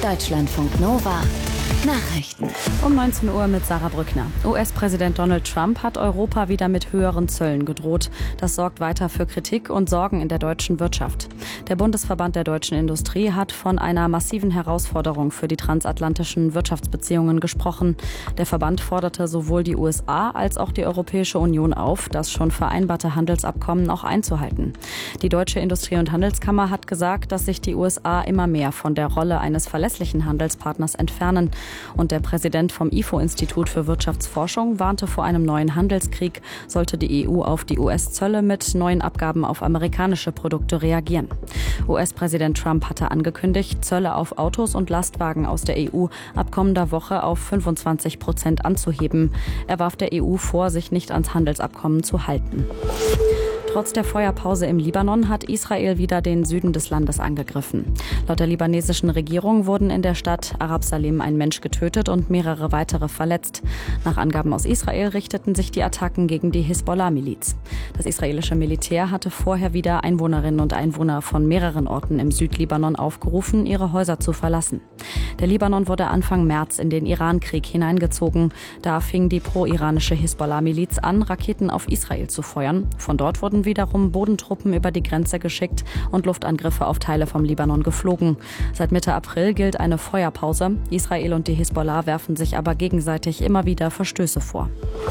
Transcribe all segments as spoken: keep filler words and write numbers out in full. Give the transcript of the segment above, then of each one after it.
Deutschlandfunk Nova Nachrichten. Um neunzehn Uhr mit Sarah Brückner. U S-Präsident Donald Trump hat Europa wieder mit höheren Zöllen gedroht. Das sorgt weiter für Kritik und Sorgen in der deutschen Wirtschaft. Der Bundesverband der deutschen Industrie hat von einer massiven Herausforderung für die transatlantischen Wirtschaftsbeziehungen gesprochen. Der Verband forderte sowohl die U S A als auch die Europäische Union auf, das schon vereinbarte Handelsabkommen auch einzuhalten. Die Deutsche Industrie- und Handelskammer hat gesagt, dass sich die U S A immer mehr von der Rolle eines verlässlichen Handelspartners entfernen. Und der Präsident vom I F O-Institut für Wirtschaftsforschung warnte vor einem neuen Handelskrieg, sollte die E U auf die U S-Zölle mit neuen Abgaben auf amerikanische Produkte reagieren. U S-Präsident Trump hatte angekündigt, Zölle auf Autos und Lastwagen aus der E U ab kommender Woche auf fünfundzwanzig Prozent anzuheben. Er warf der E U vor, sich nicht ans Handelsabkommen zu halten. Trotz der Feuerpause im Libanon hat Israel wieder den Süden des Landes angegriffen. Laut der libanesischen Regierung wurden in der Stadt Arab Salem ein Mensch getötet und mehrere weitere verletzt. Nach Angaben aus Israel richteten sich die Attacken gegen die Hisbollah-Miliz. Das israelische Militär hatte vorher wieder Einwohnerinnen und Einwohner von mehreren Orten im Südlibanon aufgerufen, ihre Häuser zu verlassen. Der Libanon wurde Anfang März in den Irankrieg hineingezogen. Da fing die pro-iranische Hisbollah-Miliz an, Raketen auf Israel zu feuern. Von dort wurden wiederum Bodentruppen über die Grenze geschickt und Luftangriffe auf Teile vom Libanon geflogen. Seit Mitte April gilt eine Feuerpause. Israel und die Hisbollah werfen sich aber gegenseitig immer wieder Verstöße vor.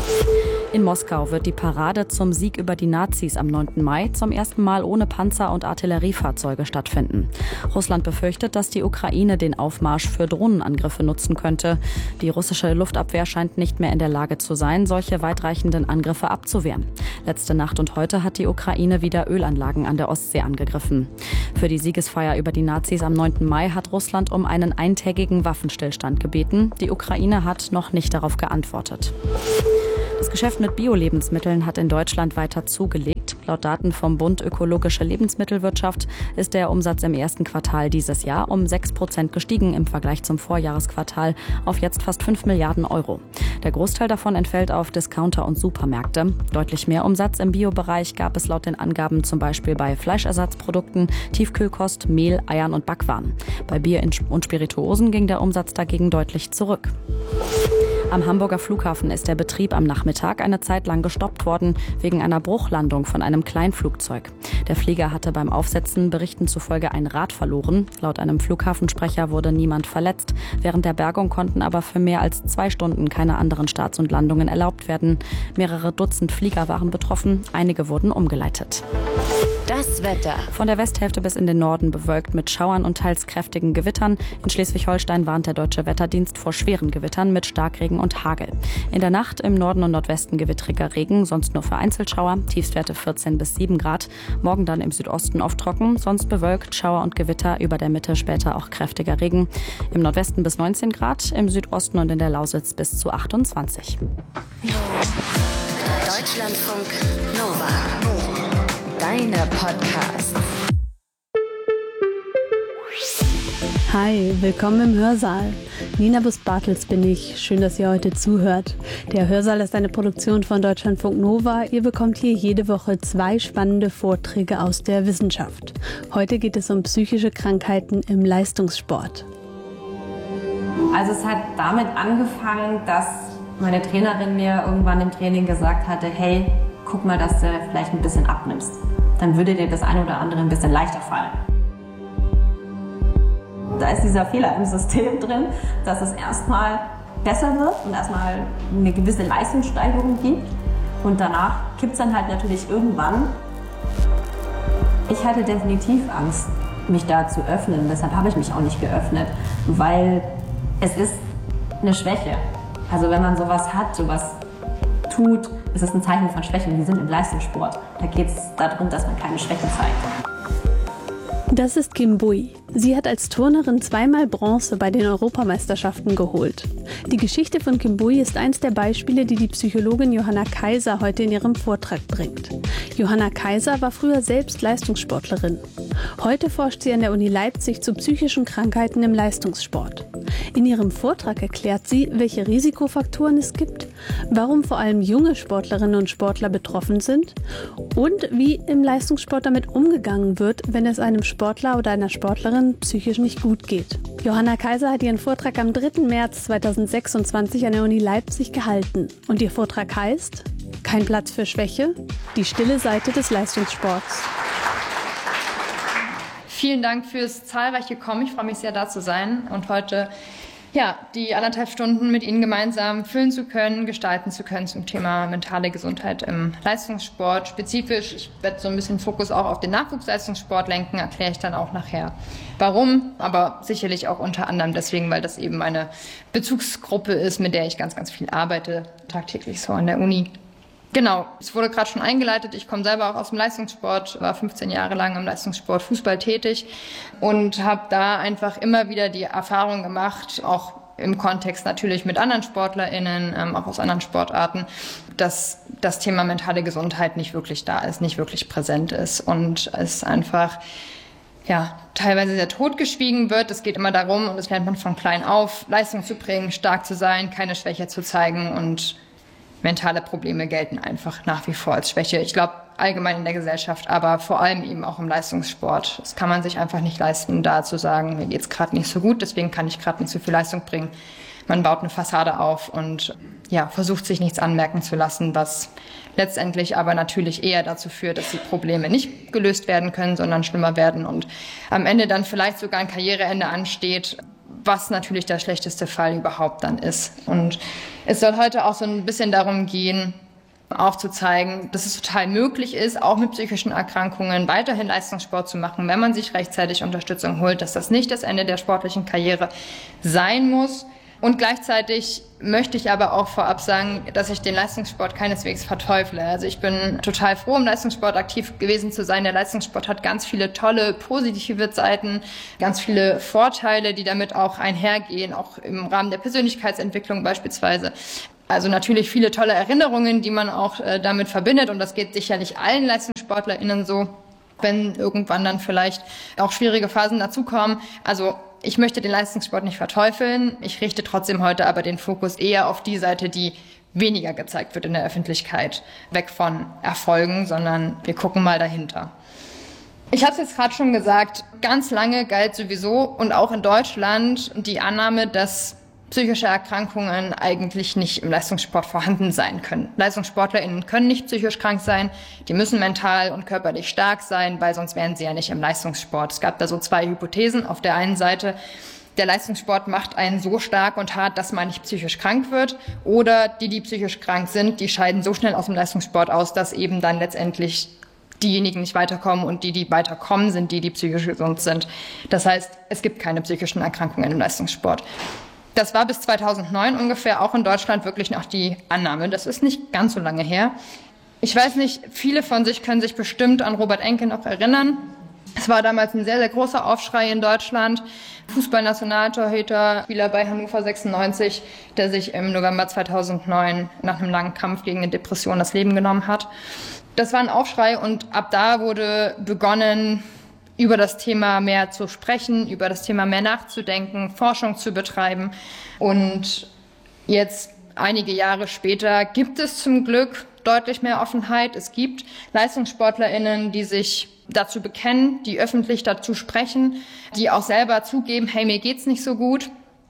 In Moskau wird die Parade zum Sieg über die Nazis am neunten Mai zum ersten Mal ohne Panzer- und Artilleriefahrzeuge stattfinden. Russland befürchtet, dass die Ukraine den Aufmarsch für Drohnenangriffe nutzen könnte. Die russische Luftabwehr scheint nicht mehr in der Lage zu sein, solche weitreichenden Angriffe abzuwehren. Letzte Nacht und heute hat die Ukraine wieder Ölanlagen an der Ostsee angegriffen. Für die Siegesfeier über die Nazis am neunten Mai hat Russland um einen eintägigen Waffenstillstand gebeten. Die Ukraine hat noch nicht darauf geantwortet. Das Geschäft mit Bio-Lebensmitteln hat in Deutschland weiter zugelegt. Laut Daten vom Bund Ökologische Lebensmittelwirtschaft ist der Umsatz im ersten Quartal dieses Jahr um sechs Prozent gestiegen im Vergleich zum Vorjahresquartal auf jetzt fast fünf Milliarden Euro. Der Großteil davon entfällt auf Discounter und Supermärkte. Deutlich mehr Umsatz im Bio-Bereich gab es laut den Angaben zum Beispiel bei Fleischersatzprodukten, Tiefkühlkost, Mehl, Eiern und Backwaren. Bei Bier und Spirituosen ging der Umsatz dagegen deutlich zurück. Am Hamburger Flughafen ist der Betrieb am Nachmittag eine Zeit lang gestoppt worden, wegen einer Bruchlandung von einem Kleinflugzeug. Der Flieger hatte beim Aufsetzen Berichten zufolge ein Rad verloren. Laut einem Flughafensprecher wurde niemand verletzt. Während der Bergung konnten aber für mehr als zwei Stunden keine anderen Starts und Landungen erlaubt werden. Mehrere Dutzend Flieger waren betroffen, einige wurden umgeleitet. Das Wetter. Von der Westhälfte bis in den Norden bewölkt mit Schauern und teils kräftigen Gewittern. In Schleswig-Holstein warnt der Deutsche Wetterdienst vor schweren Gewittern mit Starkregen und Hagel. In der Nacht im Norden und Nordwesten gewittriger Regen, sonst nur vereinzelt Schauer, Tiefstwerte vierzehn bis sieben Grad. Morgen dann im Südosten oft trocken, sonst bewölkt, Schauer und Gewitter, über der Mitte später auch kräftiger Regen. Im Nordwesten bis neunzehn Grad, im Südosten und in der Lausitz bis zu achtundzwanzig. Deutschlandfunk Nova. Deine Podcast. Hi, willkommen im Hörsaal. Nina Bus-Bartels bin ich. Schön, dass ihr heute zuhört. Der Hörsaal ist eine Produktion von Deutschlandfunk Nova. Ihr bekommt hier jede Woche zwei spannende Vorträge aus der Wissenschaft. Heute geht es um psychische Krankheiten im Leistungssport. Also es hat damit angefangen, dass meine Trainerin mir irgendwann im Training gesagt hatte, hey, guck mal, dass du vielleicht ein bisschen abnimmst. Dann würde dir das eine oder andere ein bisschen leichter fallen. Da ist dieser Fehler im System drin, dass es erstmal besser wird und erstmal eine gewisse Leistungssteigerung gibt. Und danach kippt es dann halt natürlich irgendwann. Ich hatte definitiv Angst, mich da zu öffnen. Deshalb habe ich mich auch nicht geöffnet, weil es ist eine Schwäche. Also wenn man sowas hat, sowas tut, ist es ein Zeichen von Schwäche. Wir sind im Leistungssport. Da geht es darum, dass man keine Schwächen zeigt. Das ist Kim Bui. Sie hat als Turnerin zweimal Bronze bei den Europameisterschaften geholt. Die Geschichte von Kim Bui ist eins der Beispiele, die die Psychologin Johanna Kaiser heute in ihrem Vortrag bringt. Johanna Kaiser war früher selbst Leistungssportlerin. Heute forscht sie an der Uni Leipzig zu psychischen Krankheiten im Leistungssport. In ihrem Vortrag erklärt sie, welche Risikofaktoren es gibt, warum vor allem junge Sportlerinnen und Sportler betroffen sind und wie im Leistungssport damit umgegangen wird, wenn es einem Sportler oder einer Sportlerin psychisch nicht gut geht. Johanna Kaiser hat ihren Vortrag am dritten März zweitausendsechsundzwanzig an der Uni Leipzig gehalten. Und ihr Vortrag heißt „Kein Platz für Schwäche? Die stille Seite des Leistungssports". Vielen Dank fürs zahlreiche Kommen. Ich freue mich sehr, da zu sein und heute ja, die anderthalb Stunden mit Ihnen gemeinsam füllen zu können, gestalten zu können zum Thema mentale Gesundheit im Leistungssport. Spezifisch, ich werde so ein bisschen Fokus auch auf den Nachwuchsleistungssport lenken, erkläre ich dann auch nachher warum, aber sicherlich auch unter anderem deswegen, weil das eben eine Bezugsgruppe ist, mit der ich ganz, ganz viel arbeite, tagtäglich so an der Uni. Genau, es wurde gerade schon eingeleitet. Ich komme selber auch aus dem Leistungssport, war fünfzehn Jahre lang im Leistungssport Fußball tätig und habe da einfach immer wieder die Erfahrung gemacht, auch im Kontext natürlich mit anderen SportlerInnen, ähm, auch aus anderen Sportarten, dass das Thema mentale Gesundheit nicht wirklich da ist, nicht wirklich präsent ist und es einfach ja, teilweise sehr totgeschwiegen wird. Es geht immer darum, und das lernt man von klein auf, Leistung zu bringen, stark zu sein, keine Schwäche zu zeigen und mentale Probleme gelten einfach nach wie vor als Schwäche. Ich glaube, allgemein in der Gesellschaft, aber vor allem eben auch im Leistungssport. Das kann man sich einfach nicht leisten, da zu sagen, mir geht's gerade nicht so gut, deswegen kann ich gerade nicht so viel Leistung bringen. Man baut eine Fassade auf und ja, versucht sich nichts anmerken zu lassen, was letztendlich aber natürlich eher dazu führt, dass die Probleme nicht gelöst werden können, sondern schlimmer werden und am Ende dann vielleicht sogar ein Karriereende ansteht, was natürlich der schlechteste Fall überhaupt dann ist. Und es soll heute auch so ein bisschen darum gehen, aufzuzeigen, dass es total möglich ist, auch mit psychischen Erkrankungen weiterhin Leistungssport zu machen, wenn man sich rechtzeitig Unterstützung holt, dass das nicht das Ende der sportlichen Karriere sein muss. Und gleichzeitig möchte ich aber auch vorab sagen, dass ich den Leistungssport keineswegs verteufle. Also ich bin total froh, im Leistungssport aktiv gewesen zu sein. Der Leistungssport hat ganz viele tolle, positive Seiten, ganz viele Vorteile, die damit auch einhergehen, auch im Rahmen der Persönlichkeitsentwicklung beispielsweise. Also natürlich viele tolle Erinnerungen, die man auch äh, damit verbindet. Und das geht sicherlich allen LeistungssportlerInnen so, wenn irgendwann dann vielleicht auch schwierige Phasen dazukommen. Also ich möchte den Leistungssport nicht verteufeln. Ich richte trotzdem heute aber den Fokus eher auf die Seite, die weniger gezeigt wird in der Öffentlichkeit. Weg von Erfolgen, sondern wir gucken mal dahinter. Ich habe es jetzt gerade schon gesagt, ganz lange galt sowieso und auch in Deutschland die Annahme, dass psychische Erkrankungen eigentlich nicht im Leistungssport vorhanden sein können. LeistungssportlerInnen können nicht psychisch krank sein, die müssen mental und körperlich stark sein, weil sonst wären sie ja nicht im Leistungssport. Es gab da so zwei Hypothesen. Auf der einen Seite, der Leistungssport macht einen so stark und hart, dass man nicht psychisch krank wird. Oder die, die psychisch krank sind, die scheiden so schnell aus dem Leistungssport aus, dass eben dann letztendlich diejenigen nicht weiterkommen und die, die weiterkommen, sind die, die psychisch gesund sind. Das heißt, es gibt keine psychischen Erkrankungen im Leistungssport. Das war bis zweitausendneun ungefähr auch in Deutschland wirklich noch die Annahme. Das ist nicht ganz so lange her. Ich weiß nicht, viele von sich können sich bestimmt an Robert Enke noch erinnern. Es war damals ein sehr, sehr großer Aufschrei in Deutschland. Fußballnationaltorhüter, Spieler bei Hannover sechsundneunzig, der sich im November zweitausendneun nach einem langen Kampf gegen eine Depression das Leben genommen hat. Das war ein Aufschrei und ab da wurde begonnen, über das Thema mehr zu sprechen, über das Thema mehr nachzudenken, Forschung zu betreiben. Und jetzt, einige Jahre später, gibt es zum Glück deutlich mehr Offenheit. Es gibt LeistungssportlerInnen, die sich dazu bekennen, die öffentlich dazu sprechen, die auch selber zugeben, hey, mir geht's nicht so gut.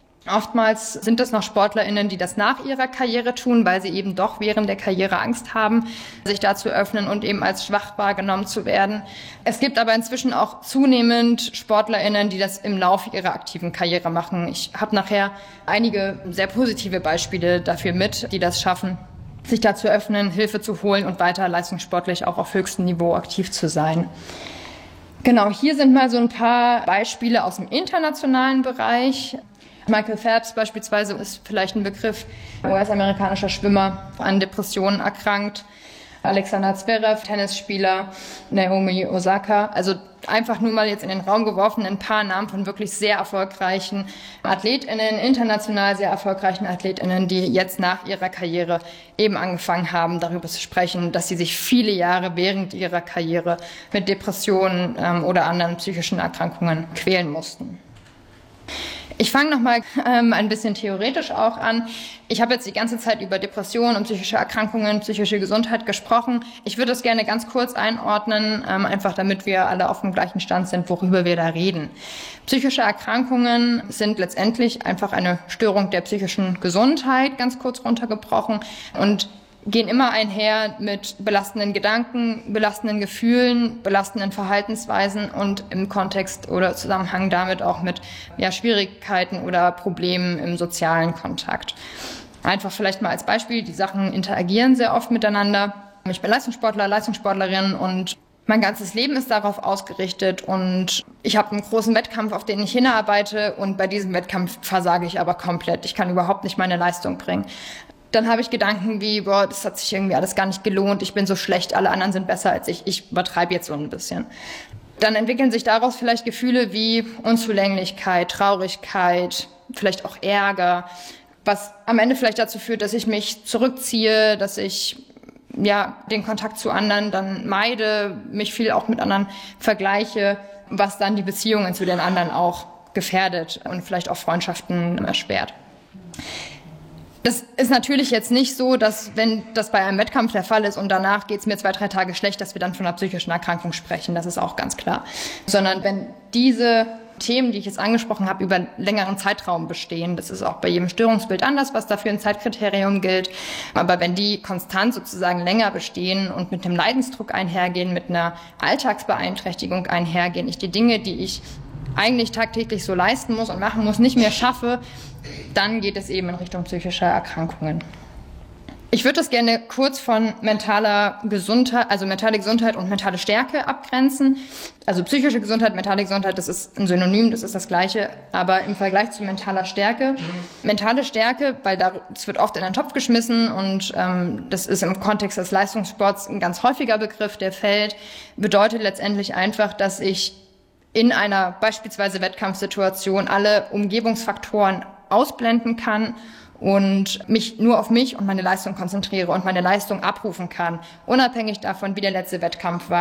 Oftmals sind es noch SportlerInnen, die das nach ihrer Karriere tun, weil sie eben doch während der Karriere Angst haben, sich da zu öffnen und eben als schwach wahrgenommen zu werden. Es gibt aber inzwischen auch zunehmend SportlerInnen, die das im Laufe ihrer aktiven Karriere machen. Ich habe nachher einige sehr positive Beispiele dafür mit, die das schaffen, sich da zu öffnen, Hilfe zu holen und weiter leistungssportlich auch auf höchstem Niveau aktiv zu sein. Genau, hier sind mal so ein paar Beispiele aus dem internationalen Bereich. Michael Phelps beispielsweise ist vielleicht ein Begriff, U S-amerikanischer Schwimmer, an Depressionen erkrankt. Alexander Zverev, Tennisspieler, Naomi Osaka. Also einfach nur mal jetzt in den Raum geworfen, ein paar Namen von wirklich sehr erfolgreichen AthletInnen, international sehr erfolgreichen AthletInnen, die jetzt nach ihrer Karriere eben angefangen haben, darüber zu sprechen, dass sie sich viele Jahre während ihrer Karriere mit Depressionen ähm, oder anderen psychischen Erkrankungen quälen mussten. Ich fange nochmal ähm, ein bisschen theoretisch auch an. Ich habe jetzt die ganze Zeit über Depressionen und psychische Erkrankungen, psychische Gesundheit gesprochen. Ich würde das gerne ganz kurz einordnen, ähm, einfach damit wir alle auf dem gleichen Stand sind, worüber wir da reden. Psychische Erkrankungen sind letztendlich einfach eine Störung der psychischen Gesundheit, ganz kurz runtergebrochen, und gehen immer einher mit belastenden Gedanken, belastenden Gefühlen, belastenden Verhaltensweisen und im Kontext oder Zusammenhang damit auch mit ja, Schwierigkeiten oder Problemen im sozialen Kontakt. Einfach vielleicht mal als Beispiel, die Sachen interagieren sehr oft miteinander. Ich bin Leistungssportler, Leistungssportlerin und mein ganzes Leben ist darauf ausgerichtet und ich habe einen großen Wettkampf, auf den ich hinarbeite, und bei diesem Wettkampf versage ich aber komplett. Ich kann überhaupt nicht meine Leistung bringen. Dann habe ich Gedanken wie, boah, das hat sich irgendwie alles gar nicht gelohnt, ich bin so schlecht, alle anderen sind besser als ich, ich übertreibe jetzt so ein bisschen. Dann entwickeln sich daraus vielleicht Gefühle wie Unzulänglichkeit, Traurigkeit, vielleicht auch Ärger, was am Ende vielleicht dazu führt, dass ich mich zurückziehe, dass ich ja den Kontakt zu anderen dann meide, mich viel auch mit anderen vergleiche, was dann die Beziehungen zu den anderen auch gefährdet und vielleicht auch Freundschaften erschwert. Das ist natürlich jetzt nicht so, dass wenn das bei einem Wettkampf der Fall ist und danach geht es mir zwei, drei Tage schlecht, dass wir dann von einer psychischen Erkrankung sprechen. Das ist auch ganz klar. Sondern wenn diese Themen, die ich jetzt angesprochen habe, über einen längeren Zeitraum bestehen, das ist auch bei jedem Störungsbild anders, was dafür ein Zeitkriterium gilt. Aber wenn die konstant sozusagen länger bestehen und mit einem Leidensdruck einhergehen, mit einer Alltagsbeeinträchtigung einhergehen, ich die Dinge, die ich eigentlich tagtäglich so leisten muss und machen muss, nicht mehr schaffe, dann geht es eben in Richtung psychischer Erkrankungen. Ich würde das gerne kurz von mentaler Gesundheit, also mentale Gesundheit und mentale Stärke abgrenzen. Also psychische Gesundheit, mentale Gesundheit, das ist ein Synonym, das ist das Gleiche, aber im Vergleich zu mentaler Stärke. Mentale Stärke, weil da, das wird oft in einen Topf geschmissen und ähm, das ist im Kontext des Leistungssports ein ganz häufiger Begriff, der fällt, bedeutet letztendlich einfach, dass ich in einer beispielsweise Wettkampfsituation alle Umgebungsfaktoren ausblenden kann und mich nur auf mich und meine Leistung konzentriere und meine Leistung abrufen kann, unabhängig davon, wie der letzte Wettkampf war.